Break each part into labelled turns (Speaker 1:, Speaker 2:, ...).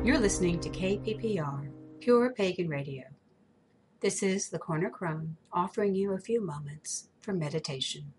Speaker 1: You're listening to KPPR, Pure Pagan Radio. This is the Corner Crone, offering you a few moments for meditation.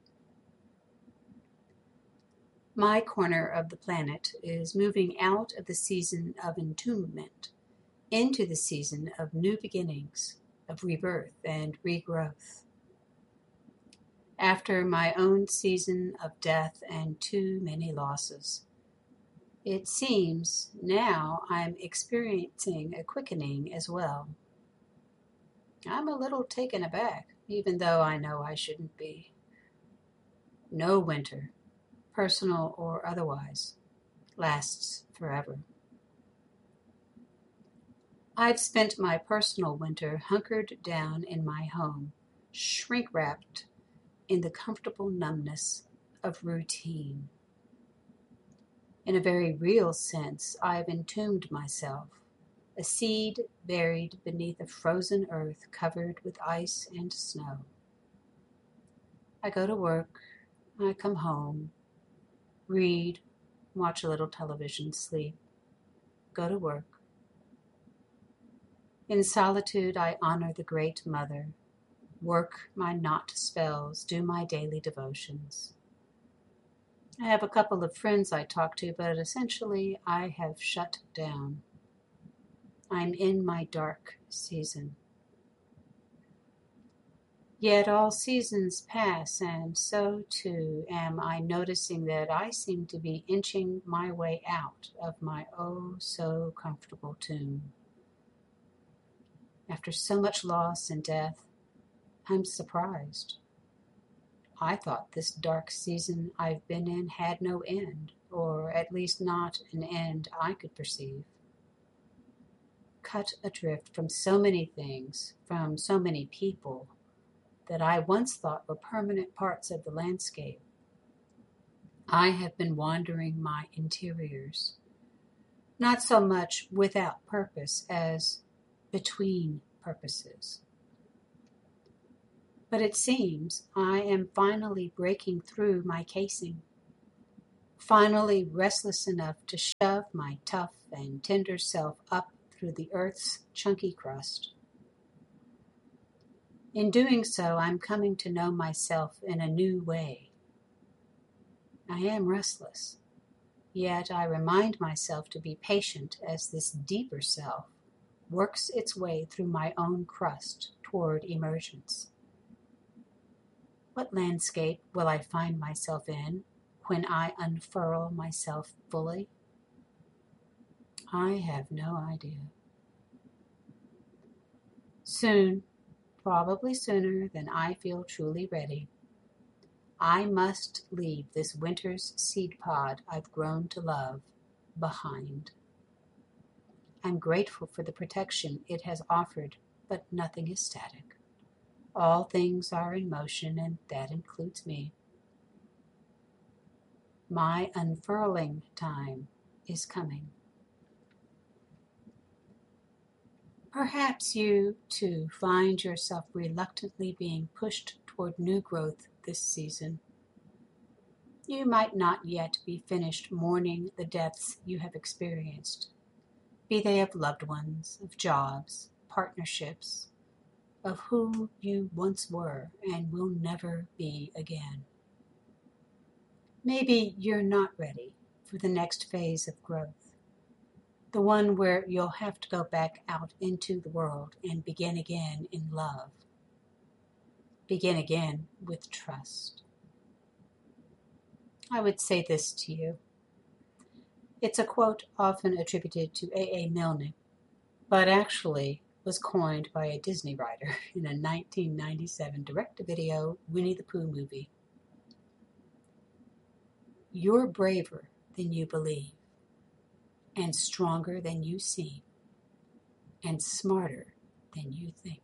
Speaker 1: My corner of the planet is moving out of the season of entombment into the season of new beginnings, of rebirth and regrowth. After my own season of death and too many losses, it seems now I'm experiencing a quickening as well. I'm a little taken aback, even though I know I shouldn't be. No winter, personal or otherwise, lasts forever. I've spent my personal winter hunkered down in my home, shrink-wrapped in the comfortable numbness of routine. In a very real sense, I've entombed myself, a seed buried beneath a frozen earth covered with ice and snow. I go to work, I come home, read, watch a little television, sleep, go to work. In solitude, I honor the Great Mother, work my knot spells, do my daily devotions. I have a couple of friends I talk to, but essentially I have shut down. I'm in my dark season. Yet all seasons pass, and so too am I noticing that I seem to be inching my way out of my oh-so-comfortable tomb. After so much loss and death, I'm surprised. I thought this dark season I've been in had no end, or at least not an end I could perceive. Cut adrift from so many things, from so many people, that I once thought were permanent parts of the landscape, I have been wandering my interiors, not so much without purpose as between purposes. But it seems I am finally breaking through my casing, finally restless enough to shove my tough and tender self up through the earth's chunky crust. In doing so, I'm coming to know myself in a new way. I am restless, yet I remind myself to be patient as this deeper self works its way through my own crust toward emergence. What landscape will I find myself in when I unfurl myself fully? I have no idea. Soon, probably sooner than I feel truly ready, I must leave this winter's seed pod I've grown to love behind. I'm grateful for the protection it has offered, but nothing is static. All things are in motion, and that includes me. My unfurling time is coming. Perhaps you, too, find yourself reluctantly being pushed toward new growth this season. You might not yet be finished mourning the deaths you have experienced, be they of loved ones, of jobs, partnerships, of who you once were and will never be again. Maybe you're not ready for the next phase of growth, the one where you'll have to go back out into the world and begin again in love. Begin again with trust. I would say this to you. It's a quote often attributed to A.A. Milne, but actually was coined by a Disney writer in a 1997 direct-to-video Winnie the Pooh movie. You're braver than you believe, and stronger than you seem, and smarter than you think.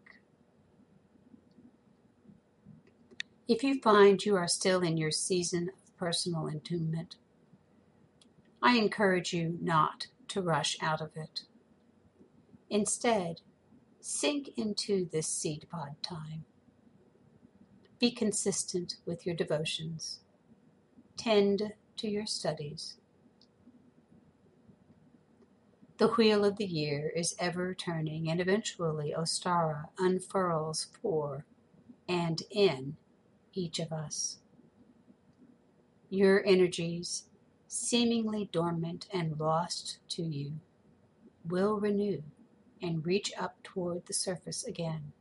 Speaker 1: If you find you are still in your season of personal entombment, I encourage you not to rush out of it. Instead, sink into this seed pod time. Be consistent with your devotions. Tend to your studies. The wheel of the year is ever turning, and eventually Ostara unfurls for and in each of us. Your energies, seemingly dormant and lost to you, will renew and reach up toward the surface again.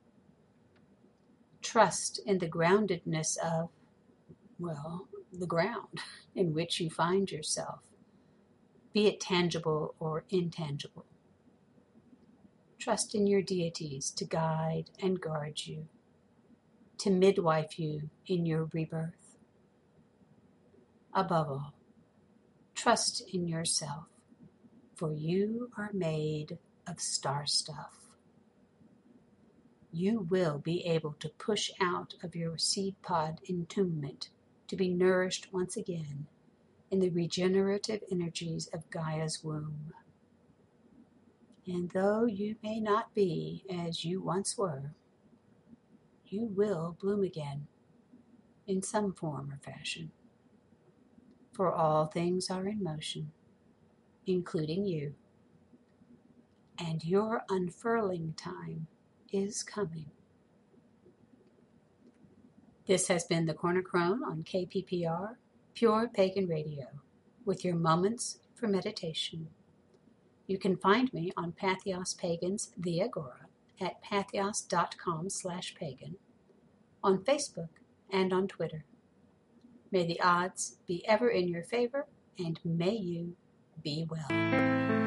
Speaker 1: Trust in the groundedness of, the ground in which you find yourself, be it tangible or intangible. Trust in your deities to guide and guard you, to midwife you in your rebirth. Above all, trust in yourself, for you are made of star stuff. You will be able to push out of your seed pod entombment to be nourished once again in the regenerative energies of Gaia's womb. And though you may not be as you once were, you will bloom again in some form or fashion. For all things are in motion, including you, and your unfurling time is coming. This has been the Corner Crone on KPPR, Pure Pagan Radio, with your moments for meditation. You can find me on Patheos Pagans The Agora at patheos.com/pagan, on Facebook and on Twitter. May the odds be ever in your favor, and may you be well.